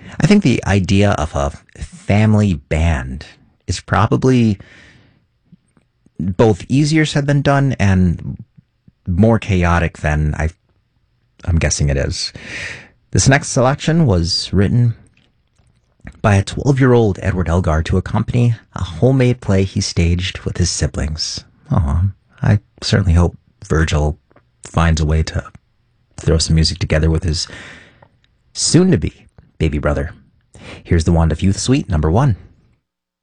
I think the idea of a family band is probably both easier said than done and more chaotic than I'm guessing it is. This next selection was written by a 12-year-old Edward Elgar to accompany a homemade play he staged with his siblings. Oh, I certainly hope Virgil finds a way to throw some music together with his soon-to-be baby brother. Here's the Wand of Youth Suite, number 1.